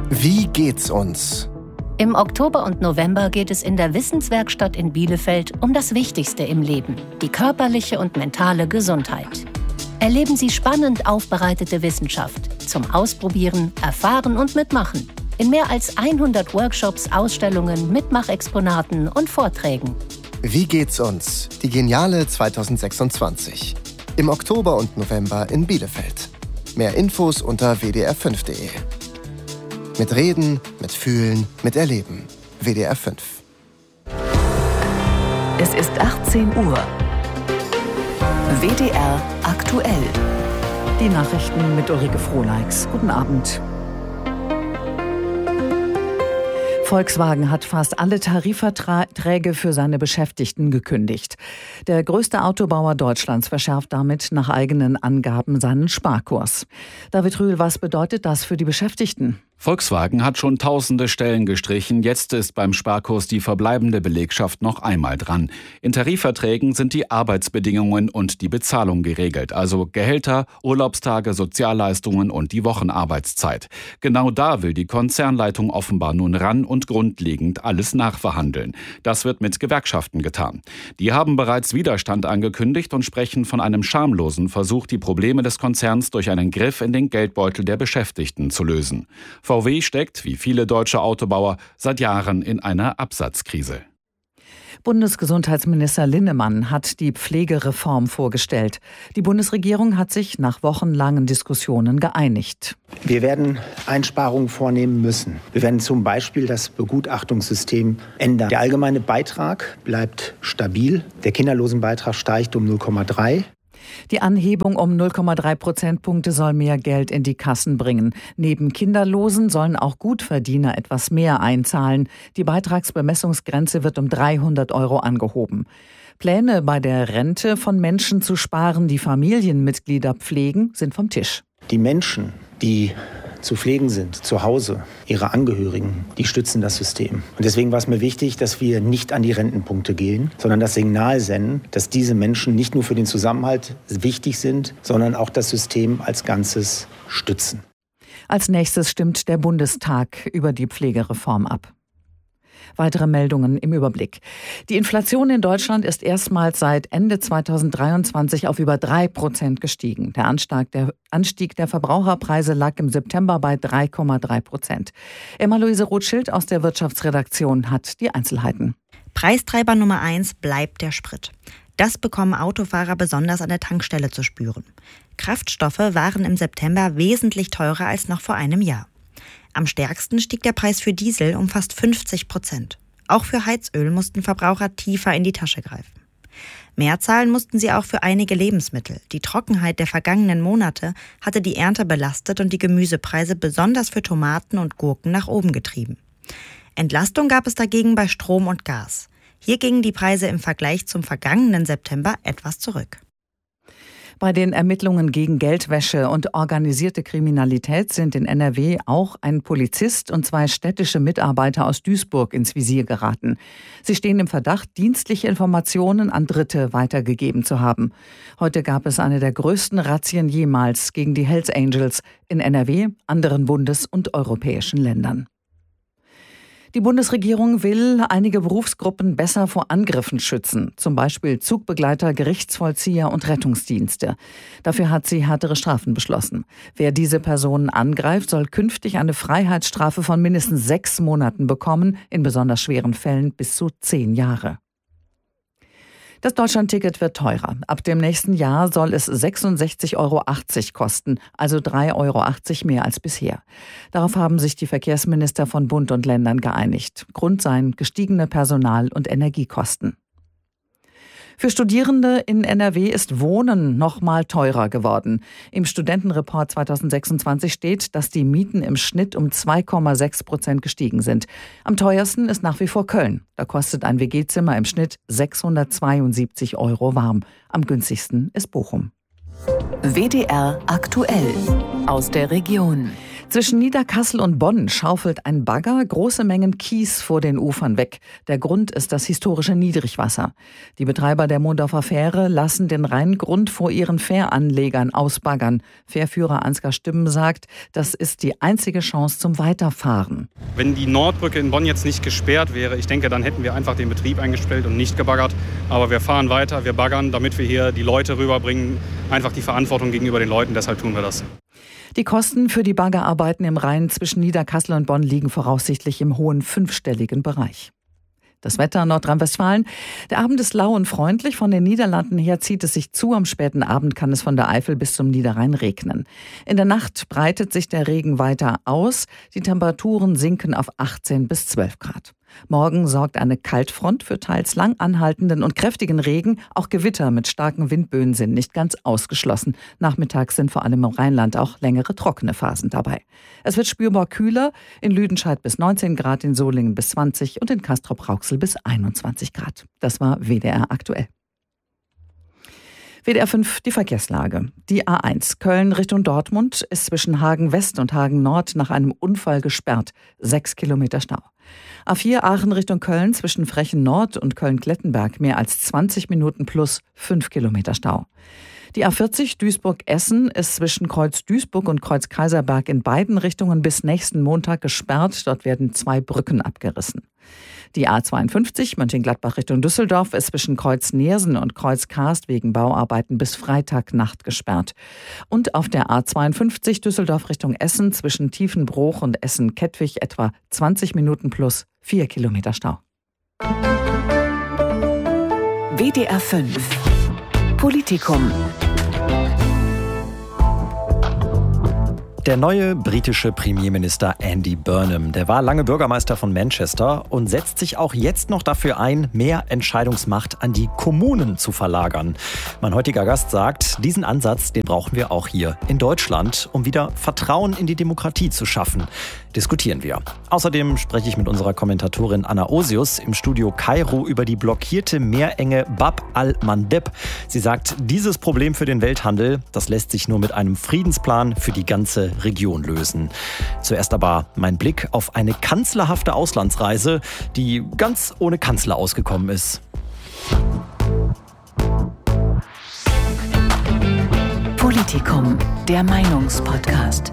Wie geht's uns? Im Oktober und November geht es in der Wissenswerkstatt in Bielefeld um das Wichtigste im Leben, die körperliche und mentale Gesundheit. Erleben Sie spannend aufbereitete Wissenschaft zum Ausprobieren, Erfahren und Mitmachen in mehr als 100 Workshops, Ausstellungen, Mitmachexponaten und Vorträgen. Wie geht's uns? Die Geniale 2026. Im Oktober und November in Bielefeld. Mehr Infos unter wdr5.de. Mit Reden, mit Fühlen, mit Erleben. WDR 5. Es ist 18 Uhr. WDR aktuell. Die Nachrichten mit Ulrike Frohleix. Guten Abend. Volkswagen hat fast alle Tarifverträge für seine Beschäftigten gekündigt. Der größte Autobauer Deutschlands verschärft damit nach eigenen Angaben seinen Sparkurs. David Rühl, was bedeutet das für die Beschäftigten? Volkswagen hat schon tausende Stellen gestrichen. Jetzt ist beim Sparkurs die verbleibende Belegschaft noch einmal dran. In Tarifverträgen sind die Arbeitsbedingungen und die Bezahlung geregelt, also Gehälter, Urlaubstage, Sozialleistungen und die Wochenarbeitszeit. Genau da will die Konzernleitung offenbar nun ran und grundlegend alles nachverhandeln. Das wird mit Gewerkschaften getan. Die haben bereits Widerstand angekündigt und sprechen von einem schamlosen Versuch, die Probleme des Konzerns durch einen Griff in den Geldbeutel der Beschäftigten zu lösen. VW steckt, wie viele deutsche Autobauer, seit Jahren in einer Absatzkrise. Bundesgesundheitsminister Linnemann hat die Pflegereform vorgestellt. Die Bundesregierung hat sich nach wochenlangen Diskussionen geeinigt. Wir werden Einsparungen vornehmen müssen. Wir werden zum Beispiel das Begutachtungssystem ändern. Der allgemeine Beitrag bleibt stabil. Der Kinderlosenbeitrag steigt um 0,3. Die Anhebung um 0,3 Prozentpunkte soll mehr Geld in die Kassen bringen. Neben Kinderlosen sollen auch Gutverdiener etwas mehr einzahlen. Die Beitragsbemessungsgrenze wird um 300 € angehoben. Pläne bei der Rente von Menschen zu sparen, die Familienmitglieder pflegen, sind vom Tisch. Die Menschen, die zu pflegen sind, zu Hause, ihre Angehörigen, die stützen das System. Und deswegen war es mir wichtig, dass wir nicht an die Rentenpunkte gehen, sondern das Signal senden, dass diese Menschen nicht nur für den Zusammenhalt wichtig sind, sondern auch das System als Ganzes stützen. Als nächstes stimmt der Bundestag über die Pflegereform ab. Weitere Meldungen im Überblick. Die Inflation in Deutschland ist erstmals seit Ende 2023 auf über 3% gestiegen. Der Anstieg der Verbraucherpreise lag im September bei 3,3%. Emma-Luise Rothschild aus der Wirtschaftsredaktion hat die Einzelheiten. Preistreiber Nummer 1 bleibt der Sprit. Das bekommen Autofahrer besonders an der Tankstelle zu spüren. Kraftstoffe waren im September wesentlich teurer als noch vor einem Jahr. Am stärksten stieg der Preis für Diesel um fast 50%. Auch für Heizöl mussten Verbraucher tiefer in die Tasche greifen. Mehr zahlen mussten sie auch für einige Lebensmittel. Die Trockenheit der vergangenen Monate hatte die Ernte belastet und die Gemüsepreise besonders für Tomaten und Gurken nach oben getrieben. Entlastung gab es dagegen bei Strom und Gas. Hier gingen die Preise im Vergleich zum vergangenen September etwas zurück. Bei den Ermittlungen gegen Geldwäsche und organisierte Kriminalität sind in NRW auch ein Polizist und 2 städtische Mitarbeiter aus Duisburg ins Visier geraten. Sie stehen im Verdacht, dienstliche Informationen an Dritte weitergegeben zu haben. Heute gab es eine der größten Razzien jemals gegen die Hells Angels in NRW, anderen Bundes- und europäischen Ländern. Die Bundesregierung will einige Berufsgruppen besser vor Angriffen schützen, zum Beispiel Zugbegleiter, Gerichtsvollzieher und Rettungsdienste. Dafür hat sie härtere Strafen beschlossen. Wer diese Personen angreift, soll künftig eine Freiheitsstrafe von mindestens 6 Monaten bekommen, in besonders schweren Fällen bis zu 10 Jahre. Das Deutschlandticket wird teurer. Ab dem nächsten Jahr soll es 66,80 € kosten, also 3,80 € mehr als bisher. Darauf haben sich die Verkehrsminister von Bund und Ländern geeinigt. Grund seien gestiegene Personal- und Energiekosten. Für Studierende in NRW ist Wohnen noch mal teurer geworden. Im Studentenreport 2026 steht, dass die Mieten im Schnitt um 2,6% gestiegen sind. Am teuersten ist nach wie vor Köln. Da kostet ein WG-Zimmer im Schnitt 672 € warm. Am günstigsten ist Bochum. WDR aktuell aus der Region. Zwischen Niederkassel und Bonn schaufelt ein Bagger große Mengen Kies vor den Ufern weg. Der Grund ist das historische Niedrigwasser. Die Betreiber der Mondorfer Fähre lassen den Rheingrund vor ihren Fähranlegern ausbaggern. Fährführer Ansgar Stimmen sagt, das ist die einzige Chance zum Weiterfahren. Wenn die Nordbrücke in Bonn jetzt nicht gesperrt wäre, ich denke, dann hätten wir einfach den Betrieb eingestellt und nicht gebaggert. Aber wir fahren weiter, wir baggern, damit wir hier die Leute rüberbringen. Einfach die Verantwortung gegenüber den Leuten, deshalb tun wir das. Die Kosten für die Baggerarbeiten im Rhein zwischen Niederkassel und Bonn liegen voraussichtlich im hohen fünfstelligen Bereich. Das Wetter in Nordrhein-Westfalen. Der Abend ist lau und freundlich. Von den Niederlanden her zieht es sich zu. Am späten Abend kann es von der Eifel bis zum Niederrhein regnen. In der Nacht breitet sich der Regen weiter aus. Die Temperaturen sinken auf 18 bis 12 Grad. Morgen sorgt eine Kaltfront für teils lang anhaltenden und kräftigen Regen. Auch Gewitter mit starken Windböen sind nicht ganz ausgeschlossen. Nachmittags sind vor allem im Rheinland auch längere trockene Phasen dabei. Es wird spürbar kühler. In Lüdenscheid bis 19 Grad, in Solingen bis 20 und in Castrop-Rauxel bis 21 Grad. Das war WDR aktuell. WDR 5, die Verkehrslage. Die A1 Köln Richtung Dortmund ist zwischen Hagen West und Hagen Nord nach einem Unfall gesperrt. 6 Kilometer Stau. A4 Aachen Richtung Köln zwischen Frechen Nord und Köln-Klettenberg mehr als 20 Minuten plus 5 Kilometer Stau. Die A40 Duisburg-Essen ist zwischen Kreuz Duisburg und Kreuz Kaiserberg in beiden Richtungen bis nächsten Montag gesperrt. Dort werden 2 Brücken abgerissen. Die A52 Mönchengladbach Richtung Düsseldorf ist zwischen Kreuz Neersen und Kreuz Karst wegen Bauarbeiten bis Freitagnacht gesperrt. Und auf der A52 Düsseldorf Richtung Essen zwischen Tiefenbruch und Essen-Kettwig etwa 20 Minuten plus 4 Kilometer Stau. WDR 5 Politikum. Der neue britische Premierminister Andy Burnham, der war lange Bürgermeister von Manchester und setzt sich auch jetzt noch dafür ein, mehr Entscheidungsmacht an die Kommunen zu verlagern. Mein heutiger Gast sagt, diesen Ansatz, den brauchen wir auch hier in Deutschland, um wieder Vertrauen in die Demokratie zu schaffen. Diskutieren wir. Außerdem spreche ich mit unserer Kommentatorin Anna Osius im Studio Kairo über die blockierte Meerenge Bab al-Mandeb. Sie sagt, dieses Problem für den Welthandel, das lässt sich nur mit einem Friedensplan für die ganze Region lösen. Zuerst aber mein Blick auf eine kanzlerhafte Auslandsreise, die ganz ohne Kanzler ausgekommen ist. Politikum, der Meinungspodcast.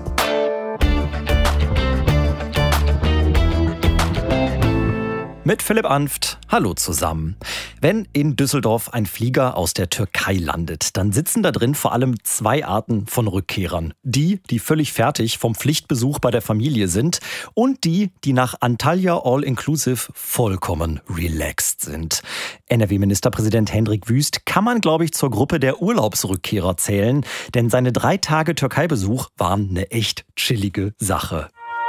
Mit Philipp Anft. Hallo zusammen. Wenn in Düsseldorf ein Flieger aus der Türkei landet, dann sitzen da drin vor allem 2 Arten von Rückkehrern. Die völlig fertig vom Pflichtbesuch bei der Familie sind und die nach Antalya All-Inclusive vollkommen relaxed sind. NRW-Ministerpräsident Hendrik Wüst kann man, glaube ich, zur Gruppe der Urlaubsrückkehrer zählen, denn seine 3 Tage Türkei-Besuch waren eine echt chillige Sache.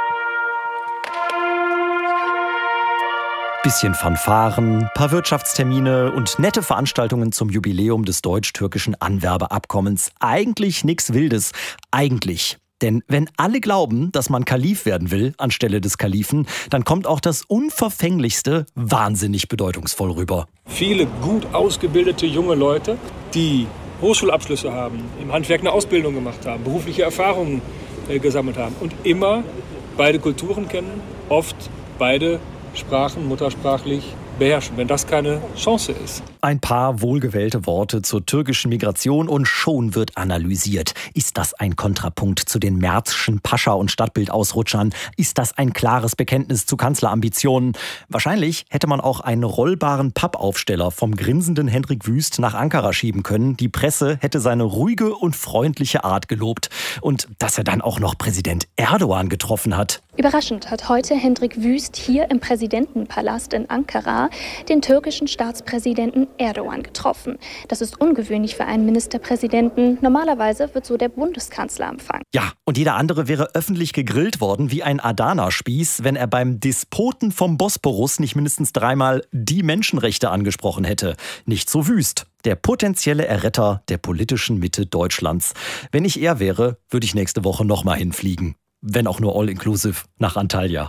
Bisschen Fanfaren, paar Wirtschaftstermine und nette Veranstaltungen zum Jubiläum des deutsch-türkischen Anwerbeabkommens. Eigentlich nichts Wildes. Eigentlich. Denn wenn alle glauben, dass man Kalif werden will anstelle des Kalifen, dann kommt auch das Unverfänglichste wahnsinnig bedeutungsvoll rüber. Viele gut ausgebildete junge Leute, die Hochschulabschlüsse haben, im Handwerk eine Ausbildung gemacht haben, berufliche Erfahrungen gesammelt haben und immer beide Kulturen kennen, oft beide Sprachen muttersprachlich beherrschen, wenn das keine Chance ist. Ein paar wohlgewählte Worte zur türkischen Migration und schon wird analysiert. Ist das ein Kontrapunkt zu den Merzschen Pascha- und Stadtbildausrutschern? Ist das ein klares Bekenntnis zu Kanzlerambitionen? Wahrscheinlich hätte man auch einen rollbaren Pappaufsteller vom grinsenden Hendrik Wüst nach Ankara schieben können. Die Presse hätte seine ruhige und freundliche Art gelobt. Und dass er dann auch noch Präsident Erdogan getroffen hat. Überraschend hat heute Hendrik Wüst hier im Präsidentenpalast in Ankara den türkischen Staatspräsidenten Erdogan getroffen. Das ist ungewöhnlich für einen Ministerpräsidenten. Normalerweise wird so der Bundeskanzler empfangen. Ja, und jeder andere wäre öffentlich gegrillt worden wie ein Adana-Spieß, wenn er beim Despoten vom Bosporus nicht mindestens 3-mal die Menschenrechte angesprochen hätte. Nicht so Wüst. Der potenzielle Erretter der politischen Mitte Deutschlands. Wenn ich er wäre, würde ich nächste Woche nochmal hinfliegen. Wenn auch nur all-inclusive nach Antalya.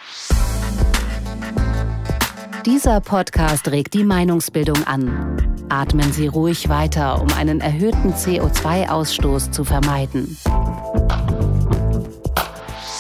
Dieser Podcast regt die Meinungsbildung an. Atmen Sie ruhig weiter, um einen erhöhten CO2-Ausstoß zu vermeiden.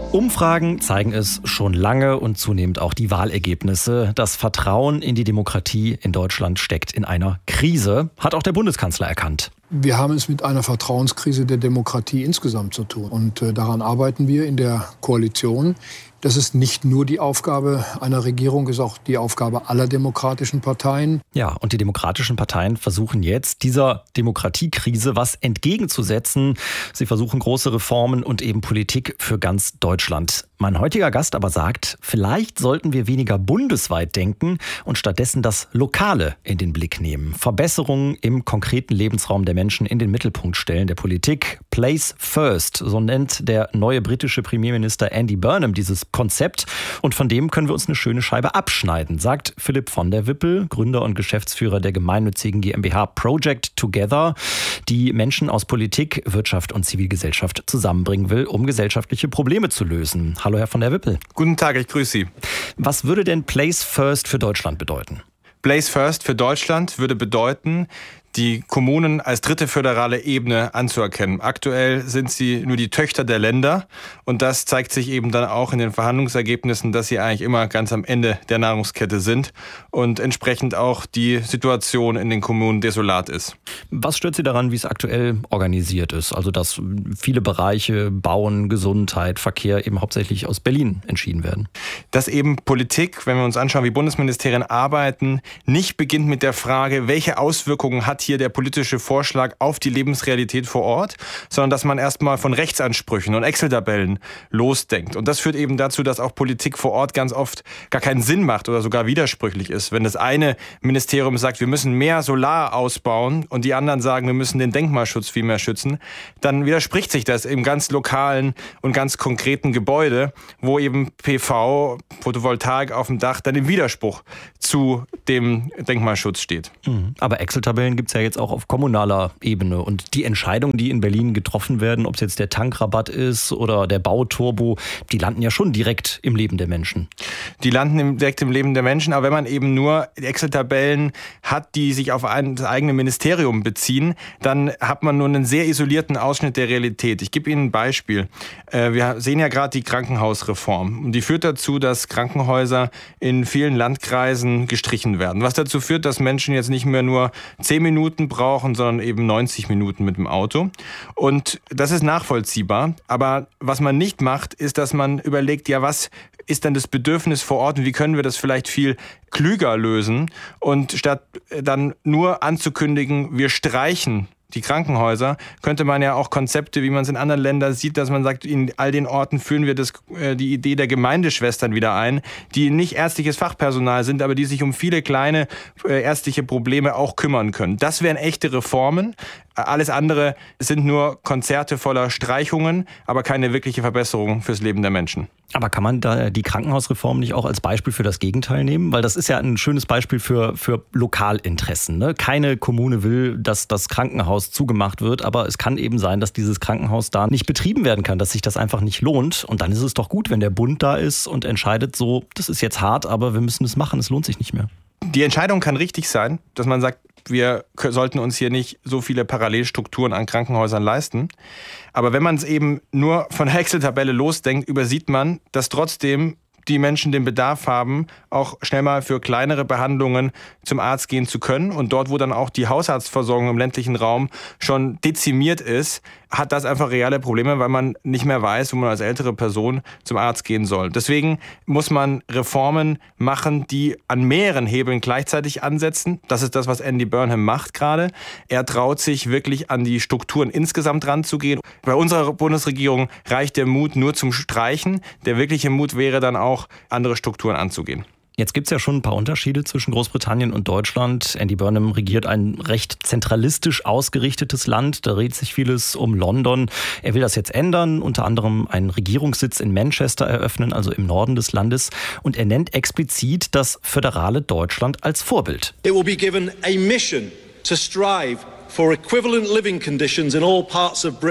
Umfragen zeigen es schon lange und zunehmend auch die Wahlergebnisse. Das Vertrauen in die Demokratie in Deutschland steckt in einer Krise, hat auch der Bundeskanzler erkannt. Wir haben es mit einer Vertrauenskrise der Demokratie insgesamt zu tun. Und daran arbeiten wir in der Koalition. Das ist nicht nur die Aufgabe einer Regierung, ist auch die Aufgabe aller demokratischen Parteien. Ja, und die demokratischen Parteien versuchen jetzt, dieser Demokratiekrise was entgegenzusetzen. Sie versuchen große Reformen und eben Politik für ganz Deutschland. Mein heutiger Gast aber sagt, vielleicht sollten wir weniger bundesweit denken und stattdessen das Lokale in den Blick nehmen. Verbesserungen im konkreten Lebensraum der Menschen in den Mittelpunkt stellen der Politik. Place First, so nennt der neue britische Premierminister Andy Burnham dieses Konzept. Und von dem können wir uns eine schöne Scheibe abschneiden, sagt Philipp von der Wippel, Gründer und Geschäftsführer der gemeinnützigen GmbH Project Together, die Menschen aus Politik, Wirtschaft und Zivilgesellschaft zusammenbringen will, um gesellschaftliche Probleme zu lösen. Hallo, Herr von der Wippel. Guten Tag, ich grüße Sie. Was würde denn Place First für Deutschland bedeuten? Place First für Deutschland würde bedeuten, die Kommunen als dritte föderale Ebene anzuerkennen. Aktuell sind sie nur die Töchter der Länder und das zeigt sich eben dann auch in den Verhandlungsergebnissen, dass sie eigentlich immer ganz am Ende der Nahrungskette sind und entsprechend auch die Situation in den Kommunen desolat ist. Was stört Sie daran, wie es aktuell organisiert ist? Also dass viele Bereiche, Bauen, Gesundheit, Verkehr eben hauptsächlich aus Berlin entschieden werden. Dass eben Politik, wenn wir uns anschauen, wie Bundesministerien arbeiten, nicht beginnt mit der Frage, welche Auswirkungen hat hier der politische Vorschlag auf die Lebensrealität vor Ort, sondern dass man erstmal von Rechtsansprüchen und Excel-Tabellen losdenkt. Und das führt eben dazu, dass auch Politik vor Ort ganz oft gar keinen Sinn macht oder sogar widersprüchlich ist. Wenn das eine Ministerium sagt, wir müssen mehr Solar ausbauen und die anderen sagen, wir müssen den Denkmalschutz viel mehr schützen, dann widerspricht sich das im ganz lokalen und ganz konkreten Gebäude, wo eben PV, Photovoltaik auf dem Dach, dann im Widerspruch zu dem Denkmalschutz steht. Aber Excel-Tabellen gibt es ja jetzt auch auf kommunaler Ebene. Und die Entscheidungen, die in Berlin getroffen werden, ob es jetzt der Tankrabatt ist oder der Bauturbo, die landen ja schon direkt im Leben der Menschen. Die landen direkt im Leben der Menschen, aber wenn man eben nur Excel-Tabellen hat, die sich auf das eigene Ministerium beziehen, dann hat man nur einen sehr isolierten Ausschnitt der Realität. Ich gebe Ihnen ein Beispiel. Wir sehen ja gerade die Krankenhausreform. Und die führt dazu, dass Krankenhäuser in vielen Landkreisen gestrichen werden. Was dazu führt, dass Menschen jetzt nicht mehr nur 10 Minuten brauchen, sondern eben 90 Minuten mit dem Auto. Und das ist nachvollziehbar. Aber was man nicht macht, ist, dass man überlegt, ja, was ist denn das Bedürfnis vor Ort und wie können wir das vielleicht viel klüger lösen? Und statt dann nur anzukündigen, wir streichen die Krankenhäuser, könnte man ja auch Konzepte, wie man es in anderen Ländern sieht, dass man sagt, in all den Orten führen wir die Idee der Gemeindeschwestern wieder ein, die nicht ärztliches Fachpersonal sind, aber die sich um viele kleine ärztliche Probleme auch kümmern können. Das wären echte Reformen. Alles andere sind nur Konzerte voller Streichungen, aber keine wirkliche Verbesserung fürs Leben der Menschen. Aber kann man da die Krankenhausreform nicht auch als Beispiel für das Gegenteil nehmen? Weil das ist ja ein schönes Beispiel für Lokalinteressen. Ne? Keine Kommune will, dass das Krankenhaus zugemacht wird, aber es kann eben sein, dass dieses Krankenhaus da nicht betrieben werden kann, dass sich das einfach nicht lohnt. Und dann ist es doch gut, wenn der Bund da ist und entscheidet so, das ist jetzt hart, aber wir müssen es machen, es lohnt sich nicht mehr. Die Entscheidung kann richtig sein, dass man sagt, wir sollten uns hier nicht so viele Parallelstrukturen an Krankenhäusern leisten. Aber wenn man es eben nur von der Excel-Tabelle losdenkt, übersieht man, dass trotzdem die Menschen den Bedarf haben, auch schnell mal für kleinere Behandlungen zum Arzt gehen zu können. Und dort, wo dann auch die Hausarztversorgung im ländlichen Raum schon dezimiert ist, hat das einfach reale Probleme, weil man nicht mehr weiß, wo man als ältere Person zum Arzt gehen soll. Deswegen muss man Reformen machen, die an mehreren Hebeln gleichzeitig ansetzen. Das ist das, was Andy Burnham macht gerade. Er traut sich wirklich an die Strukturen insgesamt ranzugehen. Bei unserer Bundesregierung reicht der Mut nur zum Streichen. Der wirkliche Mut wäre dann auch, andere Strukturen anzugehen. Jetzt gibt es ja schon ein paar Unterschiede zwischen Großbritannien und Deutschland. Andy Burnham regiert ein recht zentralistisch ausgerichtetes Land. Da dreht sich vieles um London. Er will das jetzt ändern, unter anderem einen Regierungssitz in Manchester eröffnen, also im Norden des Landes. Und er nennt explizit das föderale Deutschland als Vorbild. It will be given a mission to strive for equivalent living conditions in all parts of Britain,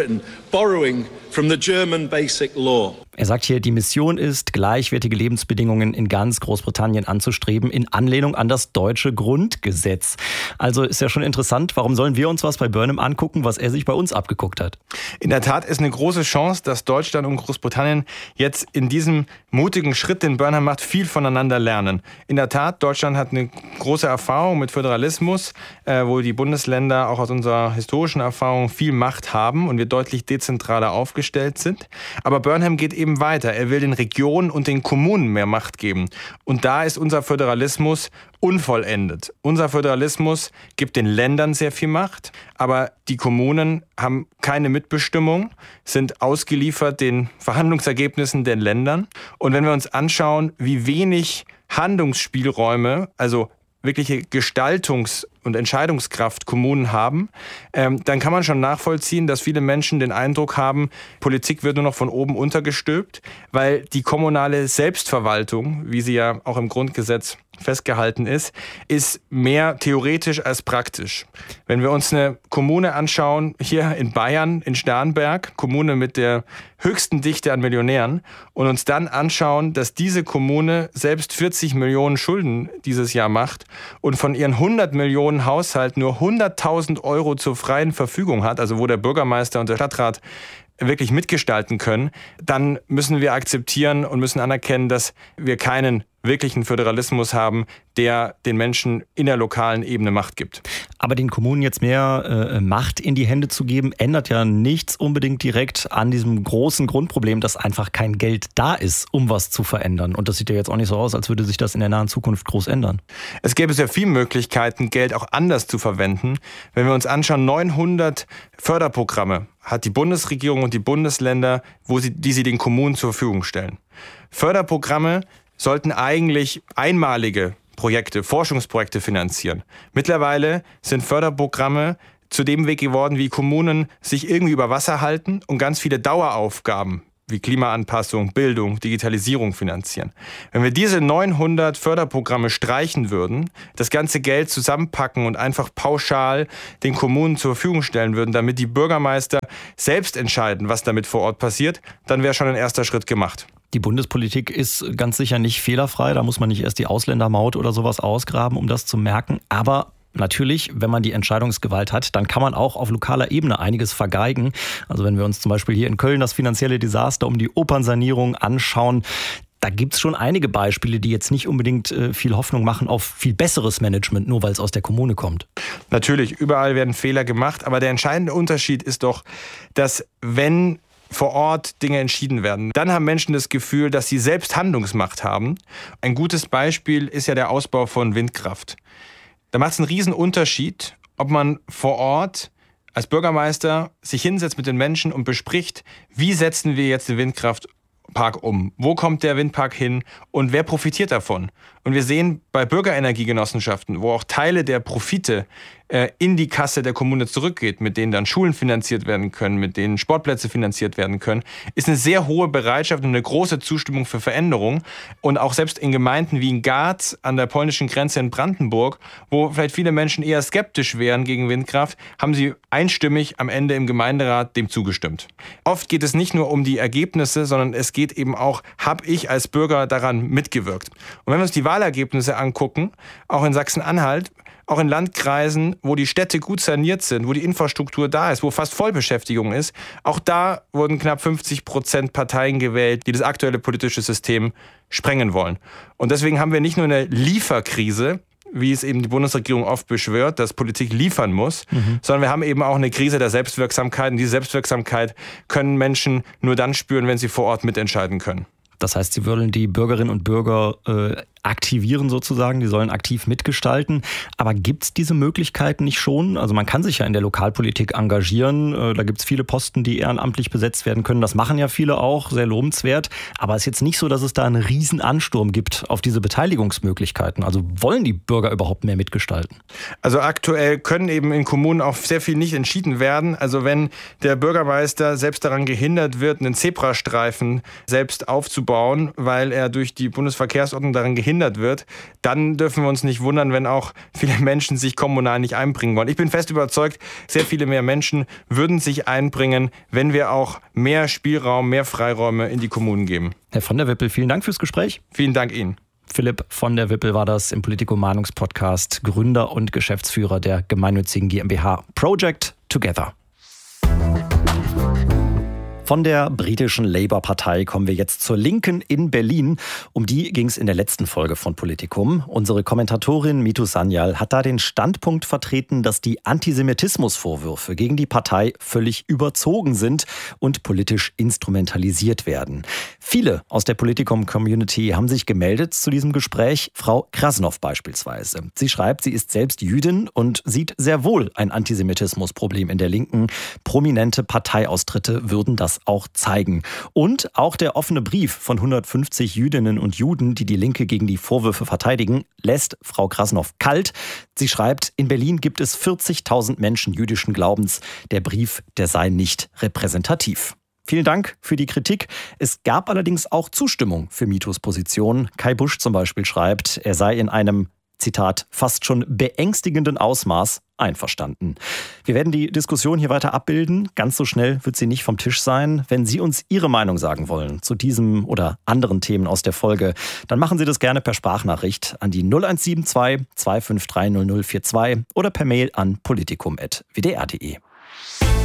borrowing from the German Basic Law. Er sagt hier, die Mission ist, gleichwertige Lebensbedingungen in ganz Großbritannien anzustreben, in Anlehnung an das deutsche Grundgesetz. Also ist ja schon interessant, warum sollen wir uns was bei Burnham angucken, was er sich bei uns abgeguckt hat? In der Tat ist eine große Chance, dass Deutschland und Großbritannien jetzt in diesem mutigen Schritt, den Burnham macht, viel voneinander lernen. In der Tat, Deutschland hat eine große Erfahrung mit Föderalismus, wo die Bundesländer auch aus unserer historischen Erfahrung viel Macht haben und wir deutlich dezentraler aufgestellt sind. Aber Burnham geht eben weiter. Er will den Regionen und den Kommunen mehr Macht geben. Und da ist unser Föderalismus unvollendet. Unser Föderalismus gibt den Ländern sehr viel Macht, aber die Kommunen haben keine Mitbestimmung, sind ausgeliefert den Verhandlungsergebnissen der Ländern. Und wenn wir uns anschauen, wie wenig Handlungsspielräume, also wirkliche Gestaltungs- und Entscheidungskraft Kommunen haben, dann kann man schon nachvollziehen, dass viele Menschen den Eindruck haben, Politik wird nur noch von oben untergestülpt, weil die kommunale Selbstverwaltung, wie sie ja auch im Grundgesetz festgehalten ist mehr theoretisch als praktisch. Wenn wir uns eine Kommune anschauen, hier in Bayern, in Starnberg, Kommune mit der höchsten Dichte an Millionären, und uns dann anschauen, dass diese Kommune selbst 40 Millionen Schulden dieses Jahr macht und von ihren 100 Millionen Haushalt nur 100.000 Euro zur freien Verfügung hat, also wo der Bürgermeister und der Stadtrat wirklich mitgestalten können, dann müssen wir akzeptieren und müssen anerkennen, dass wir keinen wirklichen Föderalismus haben, der den Menschen in der lokalen Ebene Macht gibt. Aber den Kommunen jetzt mehr Macht in die Hände zu geben, ändert ja nichts unbedingt direkt an diesem großen Grundproblem, dass einfach kein Geld da ist, um was zu verändern. Und das sieht ja jetzt auch nicht so aus, als würde sich das in der nahen Zukunft groß ändern. Es gäbe sehr viele Möglichkeiten, Geld auch anders zu verwenden. Wenn wir uns anschauen, 900 Förderprogramme hat die Bundesregierung und die Bundesländer, die sie den Kommunen zur Verfügung stellen. Förderprogramme sollten eigentlich einmalige Projekte, Forschungsprojekte finanzieren. Mittlerweile sind Förderprogramme zu dem Weg geworden, wie Kommunen sich irgendwie über Wasser halten und ganz viele Daueraufgaben wie Klimaanpassung, Bildung, Digitalisierung finanzieren. Wenn wir diese 900 Förderprogramme streichen würden, das ganze Geld zusammenpacken und einfach pauschal den Kommunen zur Verfügung stellen würden, damit die Bürgermeister selbst entscheiden, was damit vor Ort passiert, dann wäre schon ein erster Schritt gemacht. Die Bundespolitik ist ganz sicher nicht fehlerfrei. Da muss man nicht erst die Ausländermaut oder sowas ausgraben, um das zu merken. Aber natürlich, wenn man die Entscheidungsgewalt hat, dann kann man auch auf lokaler Ebene einiges vergeigen. Also wenn wir uns zum Beispiel hier in Köln das finanzielle Desaster um die Opernsanierung anschauen, da gibt's schon einige Beispiele, die jetzt nicht unbedingt viel Hoffnung machen auf viel besseres Management, nur weil es aus der Kommune kommt. Natürlich, überall werden Fehler gemacht. Aber der entscheidende Unterschied ist doch, dass wenn vor Ort Dinge entschieden werden, dann haben Menschen das Gefühl, dass sie selbst Handlungsmacht haben. Ein gutes Beispiel ist ja der Ausbau von Windkraft. Da macht es einen riesen Unterschied, ob man vor Ort als Bürgermeister sich hinsetzt mit den Menschen und bespricht, wie setzen wir jetzt den Windkraftpark um? Wo kommt der Windpark hin und wer profitiert davon? Und wir sehen bei Bürgerenergiegenossenschaften, wo auch Teile der Profite in die Kasse der Kommune zurückgeht, mit denen dann Schulen finanziert werden können, mit denen Sportplätze finanziert werden können, ist eine sehr hohe Bereitschaft und eine große Zustimmung für Veränderung. Und auch selbst in Gemeinden wie in Garz an der polnischen Grenze in Brandenburg, wo vielleicht viele Menschen eher skeptisch wären gegen Windkraft, haben sie einstimmig am Ende im Gemeinderat dem zugestimmt. Oft geht es nicht nur um die Ergebnisse, sondern es geht eben auch, habe ich als Bürger daran mitgewirkt? Und wenn wir uns die Wahlergebnisse angucken, auch in Sachsen-Anhalt, auch in Landkreisen, wo die Städte gut saniert sind, wo die Infrastruktur da ist, wo fast Vollbeschäftigung ist, auch da wurden knapp 50% Parteien gewählt, die das aktuelle politische System sprengen wollen. Und deswegen haben wir nicht nur eine Lieferkrise, wie es eben die Bundesregierung oft beschwört, dass Politik liefern muss, sondern wir haben eben auch eine Krise der Selbstwirksamkeit. Und diese Selbstwirksamkeit können Menschen nur dann spüren, wenn sie vor Ort mitentscheiden können. Das heißt, Sie wollen die Bürgerinnen und Bürger aktivieren sozusagen, die sollen aktiv mitgestalten. Aber gibt es diese Möglichkeiten nicht schon? Also man kann sich ja in der Lokalpolitik engagieren. Da gibt es viele Posten, die ehrenamtlich besetzt werden können. Das machen ja viele auch, sehr lobenswert. Aber es ist jetzt nicht so, dass es da einen riesen Ansturm gibt auf diese Beteiligungsmöglichkeiten. Also wollen die Bürger überhaupt mehr mitgestalten? Also aktuell können eben in Kommunen auch sehr viel nicht entschieden werden. Also wenn der Bürgermeister selbst daran gehindert wird, einen Zebrastreifen selbst aufzubauen, weil er durch die Bundesverkehrsordnung daran gehindert verhindert wird, dann dürfen wir uns nicht wundern, wenn auch viele Menschen sich kommunal nicht einbringen wollen. Ich bin fest überzeugt, sehr viele mehr Menschen würden sich einbringen, wenn wir auch mehr Spielraum, mehr Freiräume in die Kommunen geben. Herr von der Wippel, vielen Dank fürs Gespräch. Vielen Dank Ihnen. Philipp von der Wippel war das im Politico-Meinungspodcast, Gründer und Geschäftsführer der gemeinnützigen GmbH Project Together. Von der britischen Labour-Partei kommen wir jetzt zur Linken in Berlin. Um die ging es in der letzten Folge von Politikum. Unsere Kommentatorin Mitu Sanyal hat da den Standpunkt vertreten, dass die Antisemitismusvorwürfe gegen die Partei völlig überzogen sind und politisch instrumentalisiert werden. Viele aus der Politikum-Community haben sich gemeldet zu diesem Gespräch. Frau Krasnow beispielsweise. Sie schreibt, sie ist selbst Jüdin und sieht sehr wohl ein Antisemitismusproblem in der Linken. Prominente Parteiaustritte würden das auch zeigen. Und auch der offene Brief von 150 Jüdinnen und Juden, die die Linke gegen die Vorwürfe verteidigen, lässt Frau Krasnow kalt. Sie schreibt, in Berlin gibt es 40.000 Menschen jüdischen Glaubens. Der Brief, der sei nicht repräsentativ. Vielen Dank für die Kritik. Es gab allerdings auch Zustimmung für Mitus Position. Kai Busch zum Beispiel schreibt, er sei in einem, Zitat, fast schon beängstigenden Ausmaß einverstanden. Wir werden die Diskussion hier weiter abbilden. Ganz so schnell wird sie nicht vom Tisch sein. Wenn Sie uns Ihre Meinung sagen wollen zu diesem oder anderen Themen aus der Folge, dann machen Sie das gerne per Sprachnachricht an die 0172 253 0042 oder per Mail an politikum@wdr.de.